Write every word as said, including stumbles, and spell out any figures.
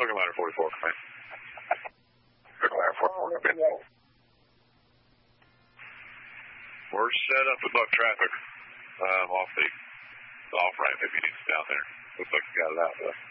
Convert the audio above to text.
Spoken ladder forty-four, come in. Spoken ladder forty-four, come in. We're set up with buck traffic um, off the, the off-ramp if you need to down there. Looks like you got it out, though.